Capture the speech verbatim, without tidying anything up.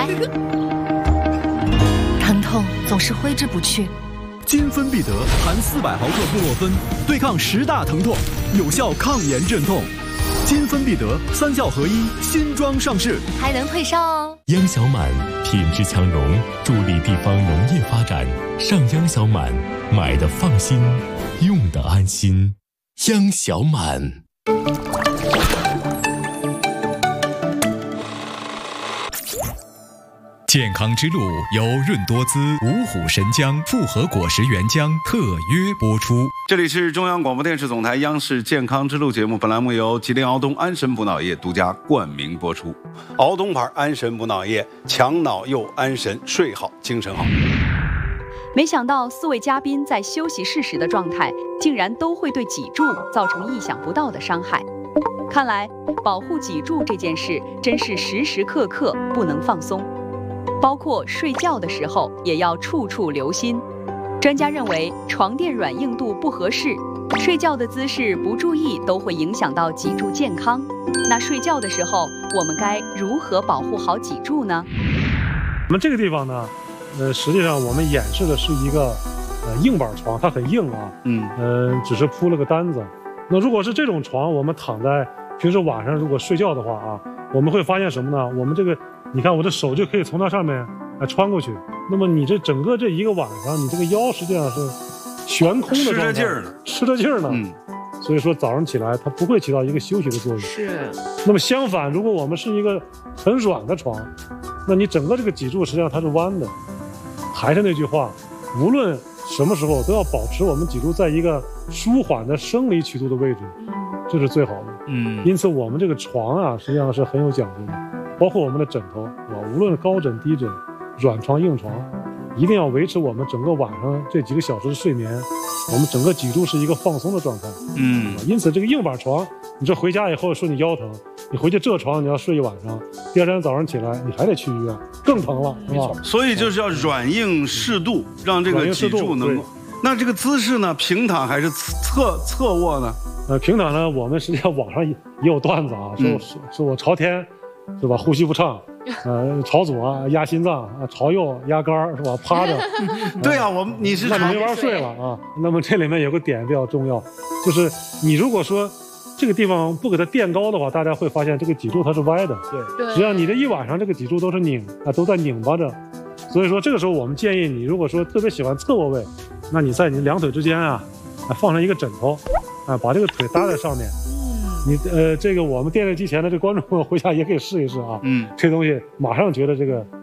疼痛总是挥之不去。 金芬必得含四百毫克布洛芬，对抗十大疼痛，有效抗炎镇痛。金芬必得三效合一，新装上市， 还能退烧哦。 央小满品质强融，助力地方农业发展。上央小满，买的放心，用的安心。央小满。 健康之路由润多滋、五虎神姜复合果实原浆特约播出。 这里是中央广播电视总台央视健康之路节目，本栏目由吉林敖东安神补脑液独家冠名播出。敖东牌安神补脑液，强脑又安神，睡好精神好。 没想到四位嘉宾在休息室时的状态，竟然都会对脊柱造成意想不到的伤害。看来保护脊柱这件事真是时时刻刻不能放松。包括睡觉的时候也要处处留心。专家认为，床垫软硬度不合适，睡觉的姿势不注意都会影响到脊柱健康。那睡觉的时候，我们该如何保护好脊柱呢？ 我们这个地方呢，呃，实际上我们演示的是一个呃硬板床，它很硬啊，嗯，呃，只是铺了个单子。那如果是这种床，我们躺在平时晚上如果睡觉的话啊，我们会发现什么呢？我们这个。你看我的手就可以从它上面来穿过去，那么你这整个这一个晚上，你这个腰实际上是悬空的状态，吃着劲儿呢，吃着劲儿呢。嗯，所以说早上起来它不会起到一个休息的作用。 是。 那么相反，如果我们是一个很软的床，那你整个这个脊柱实际上它是弯的。还是那句话，无论什么时候都要保持我们脊柱在一个舒缓的生理曲度的位置，这是最好的。嗯。因此我们这个床啊，实际上是很有讲究的。包括我们的枕头啊，无论高枕低枕、软床硬床，一定要维持我们整个晚上这几个小时的睡眠，我们整个脊柱是一个放松的状态。嗯，因此这个硬板床，你这回家以后说你腰疼，你回去这床你要睡一晚上，第二天早上起来你还得去医院，更疼了，是吧？ 所以就是要软硬适度，让这个脊柱能够。那这个姿势呢，平躺还是侧侧卧呢？ 呃，平躺呢，我们实际上网上也有段子啊，说、嗯、说说我朝天。是吧？呼吸不畅，呃，朝左压心脏啊，朝右压肝是吧？趴着。 对啊，我们你是那你没法睡了啊。那么这里面有个点比较重要，就是你如果说这个地方不给它垫高的话，大家会发现这个脊柱它是歪的。对，实际上你这一晚上这个脊柱都是拧啊，都在拧巴着。所以说这个时候我们建议你，如果说特别喜欢侧卧位，那你在你两腿之间啊，啊放上一个枕头，啊把这个腿搭在上面。你呃，这个我们电视机前的这观众朋友回家也可以试一试啊。嗯，这东西马上觉得这个